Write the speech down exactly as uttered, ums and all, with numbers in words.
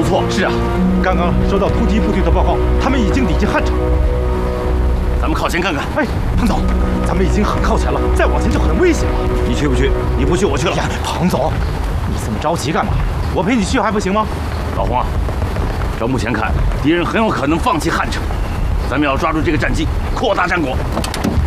错。 是啊，刚刚收到突击部队的报告，他们已经抵近汉城。 咱们靠前看看。 哎，庞总，咱们已经很靠前了，再往前就很危险了。 你去不去？你不去，我去了。 呀，庞总，你这么着急干嘛？我陪你去还不行吗？ 老洪啊，照目前看，敌人很有可能放弃汉城，咱们要抓住这个战机，扩大战果。